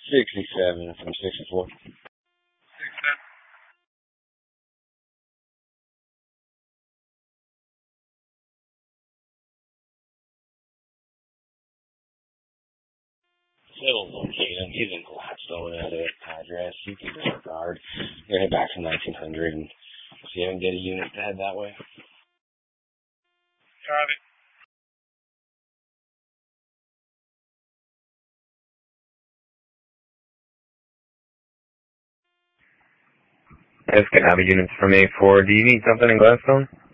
67 from 64. Still locate him. He's in Gladstone at an address. You can disregard. You're head back from 1900 and see if I can get a unit to head that way. Got it. Yes, can have a unit from A4. Do you need something in Gladstone?